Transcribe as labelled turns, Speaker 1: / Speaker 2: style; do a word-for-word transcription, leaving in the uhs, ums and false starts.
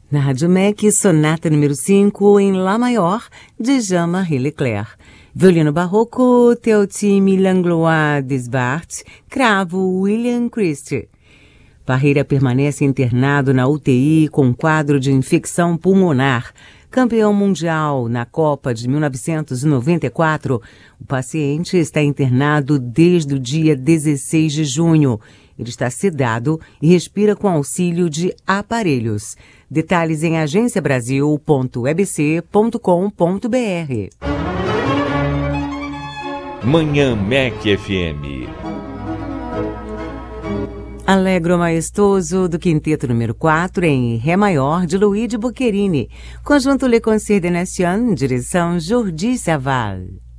Speaker 1: Na Rádio M E C, sonata número cinco em Lá maior, de Jean-Marie Leclerc. Violino barroco, Teotime Langlois Desbartes, cravo William Christie. Parreira permanece internado na U T I com quadro de infecção pulmonar. Campeão mundial na Copa de mil novecentos e noventa e quatro, o paciente está internado desde o dia dezesseis de junho. Ele está sedado e respira com auxílio de aparelhos. Detalhes em agência brasil ponto e b c ponto com ponto b r.
Speaker 2: Manhã M E C F M.
Speaker 1: Allegro maestoso do quinteto número quatro em Ré maior de Luigi Boccherini. Conjunto Le Concert des Nations, direção Jordi Saval.